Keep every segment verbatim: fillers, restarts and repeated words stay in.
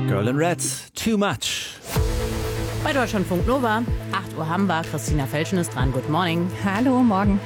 Girl in Red, Too Much. Bei Deutschlandfunk Nova, acht Uhr haben wir. Christina Felschen ist dran. Good morning. Hallo, morgen.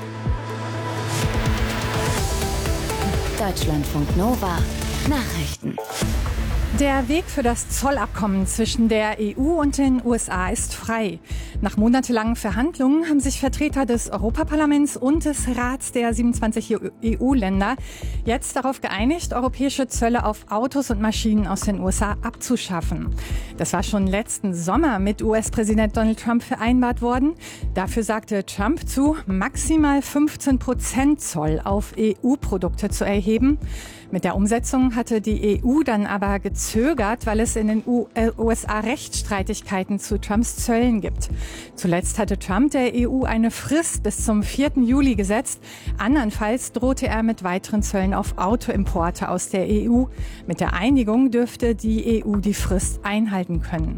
Deutschlandfunk Nova, Nachrichten. Der Weg für das Zollabkommen zwischen der E U und den U S A ist frei. Nach monatelangen Verhandlungen haben sich Vertreter des Europaparlaments und des Rats der siebenundzwanzig E U-Länder jetzt darauf geeinigt, europäische Zölle auf Autos und Maschinen aus den U S A abzuschaffen. Das war schon letzten Sommer mit U S-Präsident Donald Trump vereinbart worden. Dafür sagte Trump zu, maximal fünfzehn Prozent Zoll auf E U-Produkte zu erheben. Mit der Umsetzung hatte die E U dann aber gezögert, weil es in den U S A Rechtsstreitigkeiten zu Trumps Zöllen gibt. Zuletzt hatte Trump der E U eine Frist bis zum vierten Juli gesetzt. Andernfalls drohte er mit weiteren Zöllen auf Autoimporte aus der E U. Mit der Einigung dürfte die E U die Frist einhalten können.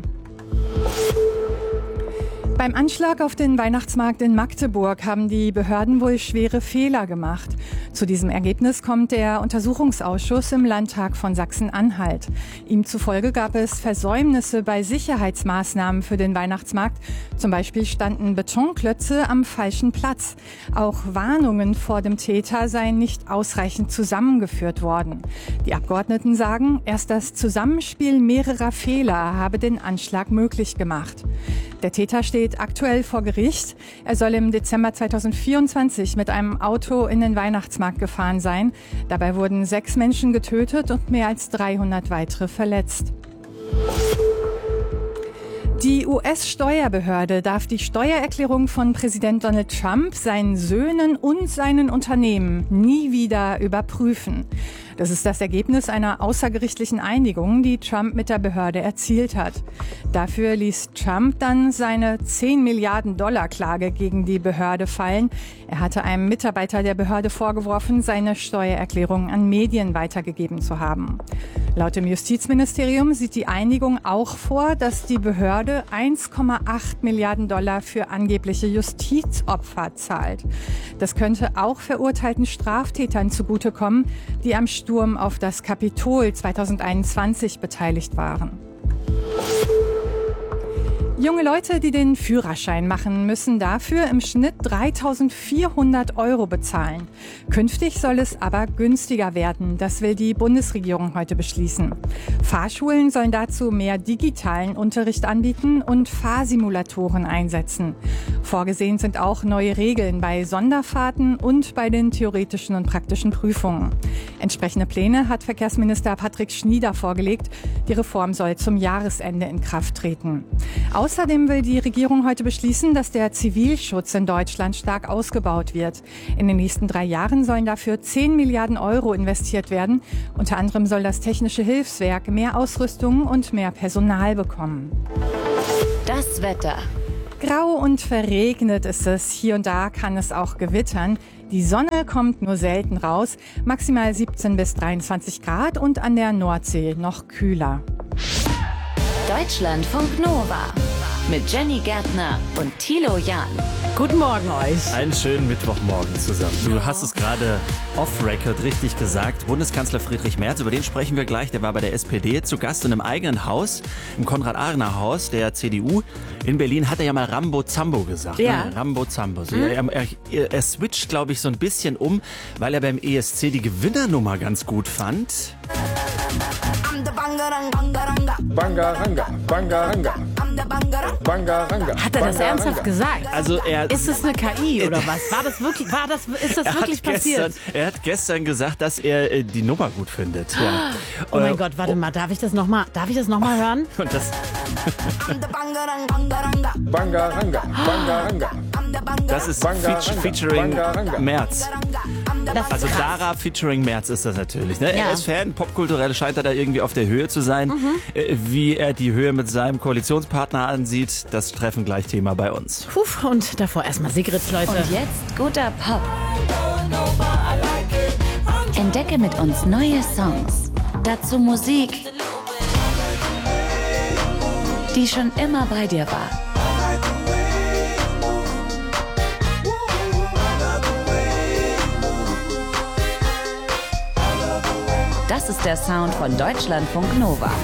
Beim Anschlag auf den Weihnachtsmarkt in Magdeburg haben die Behörden wohl schwere Fehler gemacht. Zu diesem Ergebnis kommt der Untersuchungsausschuss im Landtag von Sachsen-Anhalt. Ihm zufolge gab es Versäumnisse bei Sicherheitsmaßnahmen für den Weihnachtsmarkt. Zum Beispiel standen Betonklötze am falschen Platz. Auch Warnungen vor dem Täter seien nicht ausreichend zusammengeführt worden. Die Abgeordneten sagen, erst das Zusammenspiel mehrerer Fehler habe den Anschlag möglich gemacht. Der Täter steht aktuell vor Gericht. Er soll im Dezember zweitausendvierundzwanzig mit einem Auto in den Weihnachtsmarkt gefahren sein. Dabei wurden sechs Menschen getötet und mehr als dreihundert weitere verletzt. Die U S-Steuerbehörde darf die Steuererklärung von Präsident Donald Trump, seinen Söhnen und seinen Unternehmen nie wieder überprüfen. Das ist das Ergebnis einer außergerichtlichen Einigung, die Trump mit der Behörde erzielt hat. Dafür ließ Trump dann seine zehn Milliarden Dollar Klage gegen die Behörde fallen. Er hatte einem Mitarbeiter der Behörde vorgeworfen, seine Steuererklärung an Medien weitergegeben zu haben. Laut dem Justizministerium sieht die Einigung auch vor, dass die Behörde eins Komma acht Milliarden Dollar für angebliche Justizopfer zahlt. Das könnte auch verurteilten Straftätern zugutekommen, die am Sturm auf das Kapitol zweitausendeinundzwanzig beteiligt waren. Junge Leute, die den Führerschein machen, müssen dafür im Schnitt dreitausendvierhundert Euro bezahlen. Künftig soll es aber günstiger werden. Das will die Bundesregierung heute beschließen. Fahrschulen sollen dazu mehr digitalen Unterricht anbieten und Fahrsimulatoren einsetzen. Vorgesehen sind auch neue Regeln bei Sonderfahrten und bei den theoretischen und praktischen Prüfungen. Entsprechende Pläne hat Verkehrsminister Patrick Schnieder vorgelegt. Die Reform soll zum Jahresende in Kraft treten. Außerdem will die Regierung heute beschließen, dass der Zivilschutz in Deutschland stark ausgebaut wird. In den nächsten drei Jahren sollen dafür zehn Milliarden Euro investiert werden. Unter anderem soll das Technische Hilfswerk mehr Ausrüstung und mehr Personal bekommen. Das Wetter. Grau und verregnet ist es. Hier und da kann es auch gewittern. Die Sonne kommt nur selten raus. Maximal siebzehn bis dreiundzwanzig Grad und an der Nordsee noch kühler. Deutschlandfunk Nova mit Jenny Gärtner und Thilo Jahn. Guten Morgen euch. Einen schönen Mittwochmorgen zusammen. Du hast es gerade off-record richtig gesagt. Bundeskanzler Friedrich Merz, über den sprechen wir gleich. Der war bei der S P D zu Gast und im eigenen Haus, im Konrad-Adenauer-Haus der C D U in Berlin, hat er ja mal Rambo-Zambo gesagt. Ja. Ne? Rambo-Zambo. So, er, er, er switcht, glaube ich, so ein bisschen um, weil er beim E S C die Gewinnernummer ganz gut fand. Bangaranga, Bangaranga, Bangaranga. Hat er das ernsthaft gesagt? Also er, Ist es eine K I oder was? War das wirklich, war das, ist das er wirklich hat passiert? Gestern, er hat gestern gesagt, dass er äh, die Nummer gut findet. Ja. Oh mein Äh, Gott, warte mal, darf ich das nochmal, darf ich das noch mal hören? Und das, Bangaranga, Bangaranga. das ist Bangaranga, feat- featuring Bangaranga. Merz. Das Also ist krass. Dara featuring Merz ist das natürlich. Ne? Ja. Er ist Fan, popkulturell scheint er da irgendwie auf der Höhe zu sein. Mhm. Äh, Wie er die Höhe mit seinem Koalitionspartner ansieht, das Treffen gleich Thema bei uns. Puh, und davor erstmal Sigrid, Leute. Und jetzt guter Pop. Entdecke mit uns neue Songs. Dazu Musik, die schon immer bei dir war. Das ist der Sound von Deutschlandfunk Nova.